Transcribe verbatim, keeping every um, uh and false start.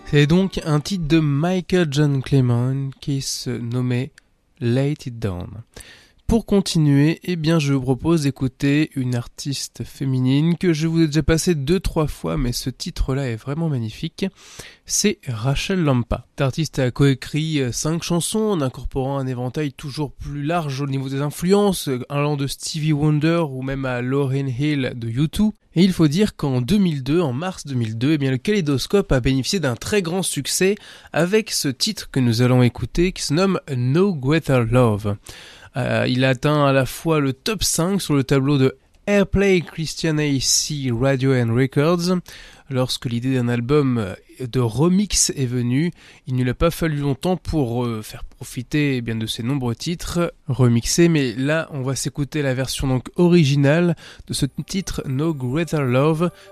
C'est donc un titre de Michael John Clement qui se nommait Lay It Down. Pour continuer, eh bien, je vous propose d'écouter une artiste féminine que je vous ai déjà passée deux, trois fois, mais ce titre-là est vraiment magnifique. C'est Rachel Lampa. Cet artiste a coécrit cinq chansons en incorporant un éventail toujours plus large au niveau des influences, allant de Stevie Wonder ou même à Lauryn Hill de U deux. Et il faut dire qu'en deux mille deux, en mars deux mille deux, eh bien, le Kaléidoscope a bénéficié d'un très grand succès avec ce titre que nous allons écouter qui se nomme No Greater Love. Euh, il a atteint à la fois le top cinq sur le tableau de Airplay Christian A C Radio and Records. Lorsque l'idée d'un album de remix est venue, il ne lui a pas fallu longtemps pour euh, faire profiter eh bien, de ses nombreux titres remixés, mais là on va s'écouter la version donc originale de ce titre No Greater Love